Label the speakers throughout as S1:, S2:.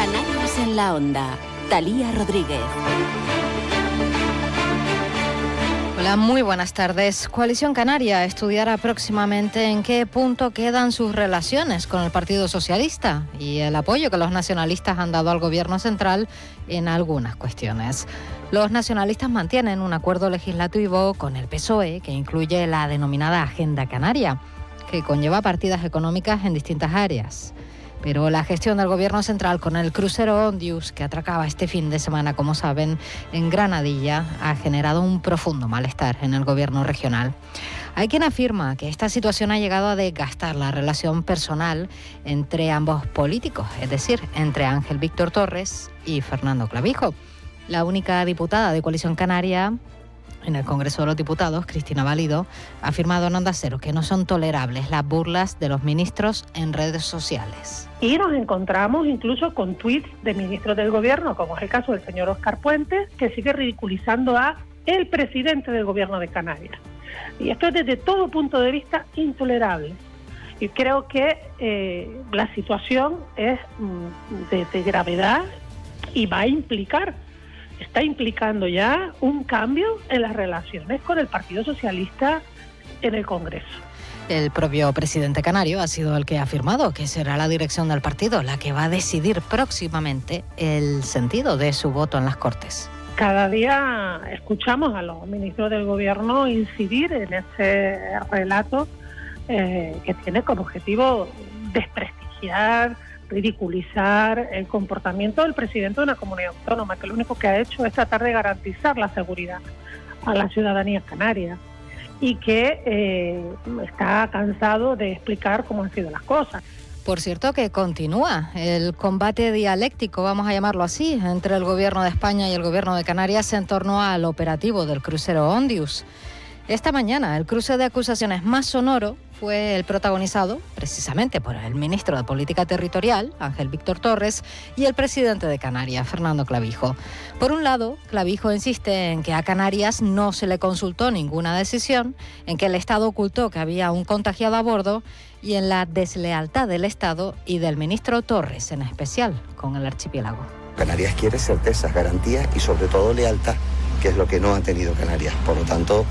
S1: Canarias en la Onda. Thalía Rodríguez.
S2: Hola, muy buenas tardes. Coalición Canaria estudiará próximamente en qué punto quedan sus relaciones con el Partido Socialista y el apoyo que los nacionalistas han dado al Gobierno central en algunas cuestiones. Los nacionalistas mantienen un acuerdo legislativo con el PSOE que incluye la denominada Agenda Canaria, que conlleva partidas económicas en distintas áreas. Pero la gestión del Gobierno central con el crucero Ondius, que atracaba este fin de semana, como saben, en Granadilla, ha generado un profundo malestar en el Gobierno regional. Hay quien afirma que esta situación ha llegado a desgastar la relación personal entre ambos políticos, es decir, entre Ángel Víctor Torres y Fernando Clavijo. La única diputada de Coalición Canaria en el Congreso de los Diputados, Cristina Valido, ha afirmado en Onda Cero que no son tolerables las burlas de los ministros en redes sociales.
S3: Y nos encontramos incluso con tuits de ministros del gobierno, como es el caso del señor Óscar Puentes, que sigue ridiculizando a el presidente del gobierno de Canarias. Y esto es desde todo punto de vista intolerable. Y creo que la situación es de gravedad y va a está implicando ya un cambio en las relaciones con el Partido Socialista en el Congreso.
S2: El propio presidente canario ha sido el que ha afirmado que será la dirección del partido la que va a decidir próximamente el sentido de su voto en las Cortes.
S3: Cada día escuchamos a los ministros del Gobierno incidir en ese relato que tiene como objetivo desprestigiar, ridiculizar el comportamiento del presidente de una comunidad autónoma, que lo único que ha hecho es tratar de garantizar la seguridad a la ciudadanía canaria y que está cansado de explicar cómo han sido las cosas.
S2: Por cierto, que continúa el combate dialéctico, vamos a llamarlo así, entre el Gobierno de España y el Gobierno de Canarias en torno al operativo del crucero Ondius. Esta mañana, el cruce de acusaciones más sonoro fue el protagonizado precisamente por el ministro de Política Territorial, Ángel Víctor Torres, y el presidente de Canarias, Fernando Clavijo. Por un lado, Clavijo insiste en que a Canarias no se le consultó ninguna decisión, en que el Estado ocultó que había un contagiado a bordo y en la deslealtad del Estado y del ministro Torres, en especial con el archipiélago.
S4: Canarias quiere certezas, garantías y sobre todo lealtad, que es lo que no ha tenido Canarias. Por lo tanto,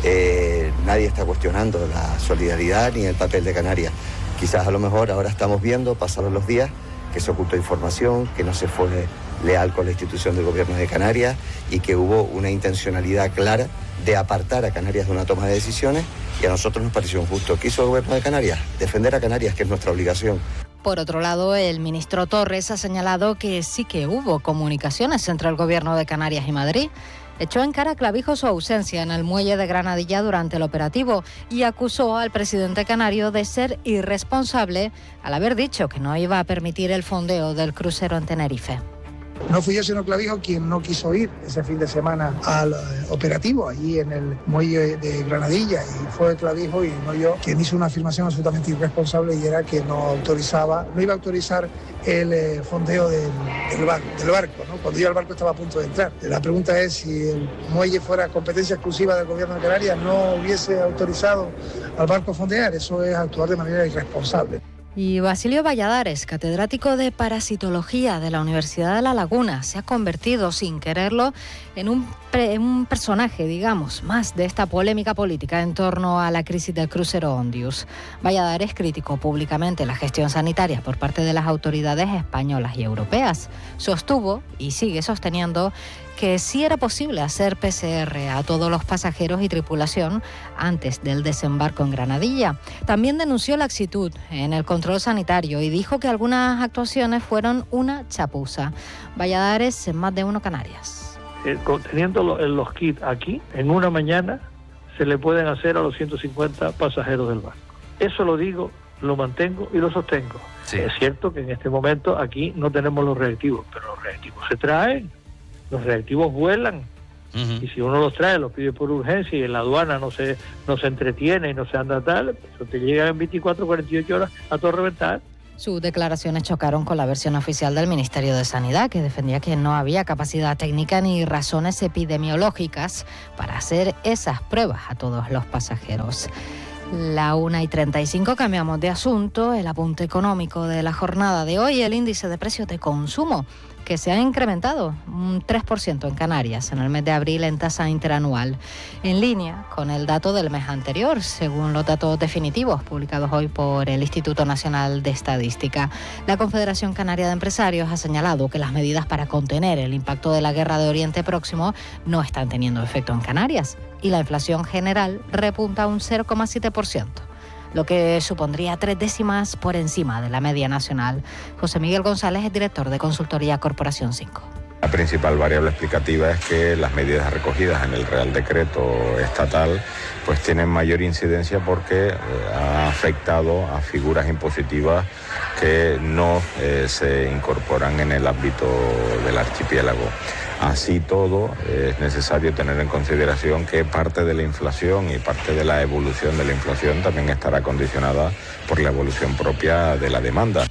S4: nadie está cuestionando la solidaridad ni el papel de Canarias. Quizás a lo mejor ahora estamos viendo, pasados los días, que se ocultó información, que no se fue leal con la institución del Gobierno de Canarias y que hubo una intencionalidad clara de apartar a Canarias de una toma de decisiones, y a nosotros nos pareció injusto. ¿Qué hizo el Gobierno de Canarias? Defender a Canarias, que es nuestra obligación.
S2: Por otro lado, el ministro Torres ha señalado que sí que hubo comunicaciones entre el Gobierno de Canarias y Madrid. Echó en cara a Clavijo su ausencia en el muelle de Granadilla durante el operativo y acusó al presidente canario de ser irresponsable al haber dicho que no iba a permitir el fondeo del crucero en Tenerife.
S5: No fui yo, sino Clavijo, quien no quiso ir ese fin de semana al operativo allí en el muelle de Granadilla, y fue Clavijo y no yo quien hizo una afirmación absolutamente irresponsable, y era que no iba a autorizar el fondeo del barco, ¿no? Cuando ya el barco estaba a punto de entrar. La pregunta es si el muelle fuera competencia exclusiva del Gobierno de Canarias, no hubiese autorizado al barco a fondear. Eso es actuar de manera irresponsable.
S2: Y Basilio Valladares, catedrático de parasitología de la Universidad de La Laguna, se ha convertido sin quererlo en un personaje, digamos, más de esta polémica política en torno a la crisis del crucero Ondius. Valladares criticó públicamente la gestión sanitaria por parte de las autoridades españolas y europeas. Sostuvo, y sigue sosteniendo, que sí era posible hacer PCR a todos los pasajeros y tripulación antes del desembarco en Granadilla. También denunció laxitud en el control sanitario y dijo que algunas actuaciones fueron una chapuza. Valladares en Más de Uno Canarias.
S6: Teniendo los kits aquí, en una mañana se le pueden hacer a los 150 pasajeros del barco. Eso lo digo, lo mantengo y lo sostengo. Sí. Es cierto que en este momento aquí no tenemos los reactivos, pero los reactivos se traen. Los reactivos vuelan, y si uno los trae, los pide por urgencia y en la aduana no se entretiene y no se anda tal, pues te llegan en 24, 48 horas a todo reventar.
S2: Sus declaraciones chocaron con la versión oficial del Ministerio de Sanidad, que defendía que no había capacidad técnica ni razones epidemiológicas para hacer esas pruebas a todos los pasajeros. La 1:35, cambiamos de asunto. El apunte económico de la jornada de hoy, el índice de precios de consumo, que se ha incrementado un 3% en Canarias en el mes de abril en tasa interanual, en línea con el dato del mes anterior, según los datos definitivos publicados hoy por el Instituto Nacional de Estadística. La Confederación Canaria de Empresarios ha señalado que las medidas para contener el impacto de la guerra de Oriente Próximo no están teniendo efecto en Canarias y la inflación general repunta a un 0,7%. Lo que supondría 3 décimas por encima de la media nacional. José Miguel González es director de Consultoría Corporación 5.
S7: La principal variable explicativa es que las medidas recogidas en el Real Decreto estatal pues tienen mayor incidencia porque ha afectado a figuras impositivas que no se incorporan en el ámbito del archipiélago. Así todo, es necesario tener en consideración que parte de la inflación y parte de la evolución de la inflación también estará condicionada por la evolución propia de la demanda.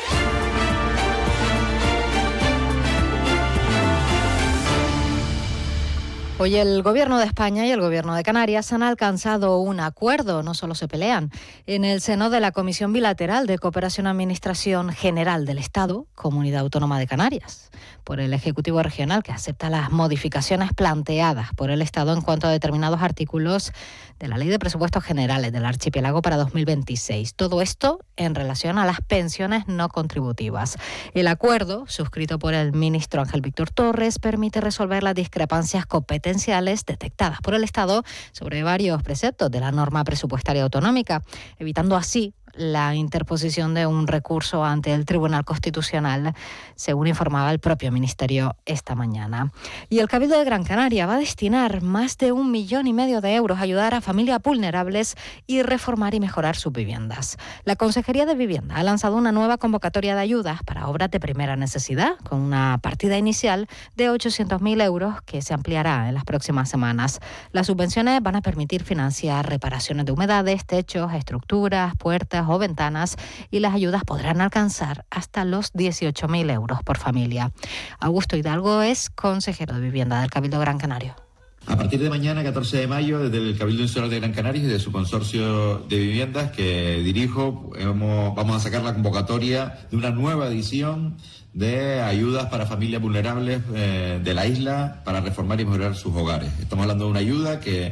S2: Hoy el Gobierno de España y el Gobierno de Canarias han alcanzado un acuerdo, no solo se pelean, en el seno de la Comisión Bilateral de Cooperación y Administración General del Estado, Comunidad Autónoma de Canarias, por el Ejecutivo Regional, que acepta las modificaciones planteadas por el Estado en cuanto a determinados artículos de la Ley de Presupuestos Generales del Archipiélago para 2026. Todo esto en relación a las pensiones no contributivas. El acuerdo, suscrito por el ministro Ángel Víctor Torres, permite resolver las discrepancias competenciales detectadas por el Estado sobre varios preceptos de la norma presupuestaria autonómica, evitando así la interposición de un recurso ante el Tribunal Constitucional, según informaba el propio Ministerio esta mañana. Y el Cabildo de Gran Canaria va a destinar más de 1,5 millones de euros a ayudar a familias vulnerables y reformar y mejorar sus viviendas. La Consejería de Vivienda ha lanzado una nueva convocatoria de ayudas para obras de primera necesidad, con una partida inicial de 800.000 euros que se ampliará en las próximas semanas. Las subvenciones van a permitir financiar reparaciones de humedades, techos, estructuras, puertas o ventanas, y las ayudas podrán alcanzar hasta los 18.000 euros por familia. Augusto Hidalgo es consejero de Vivienda del Cabildo Gran Canario.
S8: A partir de mañana, 14 de mayo, desde el Cabildo Insular de Gran Canaria y de su consorcio de viviendas que dirijo, vamos a sacar la convocatoria de una nueva edición de ayudas para familias vulnerables de la isla para reformar y mejorar sus hogares. Estamos hablando de una ayuda que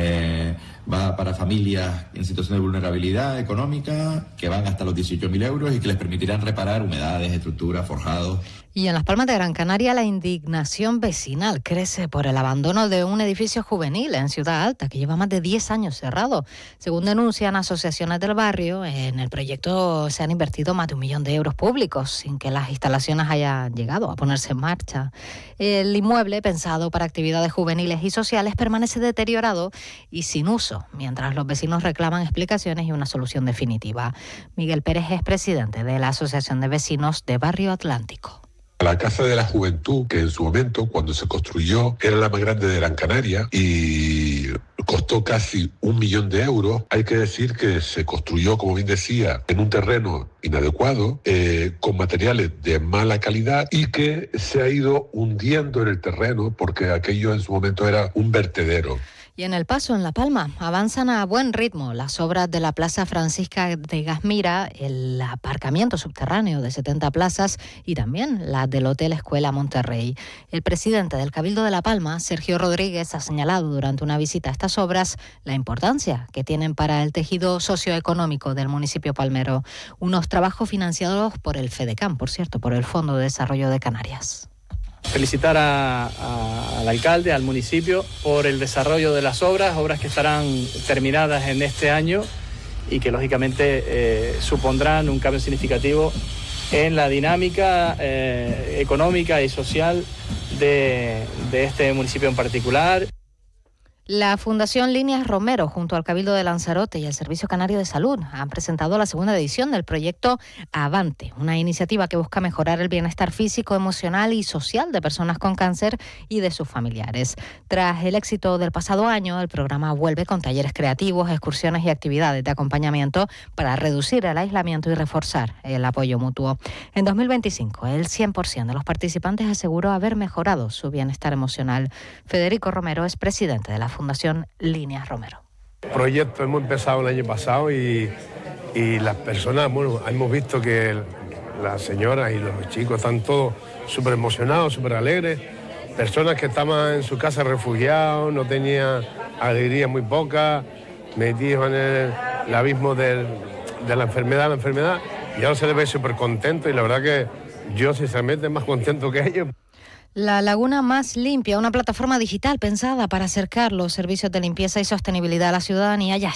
S8: va para familias en situación de vulnerabilidad económica, que van hasta los 18.000 euros y que les permitirán reparar humedades, estructuras, forjados.
S2: Y en Las Palmas de Gran Canaria la indignación vecinal crece por el abandono de un edificio juvenil en Ciudad Alta que lleva más de 10 años cerrado. Según denuncian asociaciones del barrio, en el proyecto se han invertido más de 1 millón de euros públicos sin que las instalaciones hayan llegado a ponerse en marcha. El inmueble, pensado para actividades juveniles y sociales, permanece deteriorado y sin uso, mientras los vecinos reclaman explicaciones y una solución definitiva. Miguel Pérez es presidente de la Asociación de Vecinos de Barrio Atlántico.
S9: La Casa de la Juventud, que en su momento, cuando se construyó, era la más grande de Gran Canaria y costó casi 1 millón de euros. Hay que decir que se construyó, como bien decía, en un terreno inadecuado, con materiales de mala calidad y que se ha ido hundiendo en el terreno porque aquello en su momento era un vertedero.
S2: Y en El Paso, en La Palma, avanzan a buen ritmo las obras de la Plaza Francisca de Gasmira, el aparcamiento subterráneo de 70 plazas y también la del Hotel Escuela Monterrey. El presidente del Cabildo de La Palma, Sergio Rodríguez, ha señalado durante una visita a estas obras la importancia que tienen para el tejido socioeconómico del municipio palmero. Unos trabajos financiados por el FEDECAN, por cierto, por el Fondo de Desarrollo de Canarias.
S10: Felicitar al alcalde, al municipio, por el desarrollo de las obras que estarán terminadas en este año y que lógicamente supondrán un cambio significativo en la dinámica económica y social de este municipio en particular.
S2: La Fundación Líneas Romero, junto al Cabildo de Lanzarote y el Servicio Canario de Salud, han presentado la segunda edición del proyecto Avante, una iniciativa que busca mejorar el bienestar físico, emocional y social de personas con cáncer y de sus familiares. Tras el éxito del pasado año, el programa vuelve con talleres creativos, excursiones y actividades de acompañamiento para reducir el aislamiento y reforzar el apoyo mutuo. En 2025, el 100% de los participantes aseguró haber mejorado su bienestar emocional. Federico Romero es presidente de la Fundación Líneas Romero.
S11: Proyecto hemos empezado el año pasado y las personas, bueno, hemos visto que las señoras y los chicos están todos súper emocionados, súper alegres. Personas que estaban en su casa refugiados, no tenían alegría, muy poca, metidos en el abismo de la enfermedad, y ahora se les ve súper contentos y la verdad que yo sinceramente más contento que ellos.
S2: La Laguna Más Limpia, una plataforma digital pensada para acercar los servicios de limpieza y sostenibilidad a la ciudadanía, ya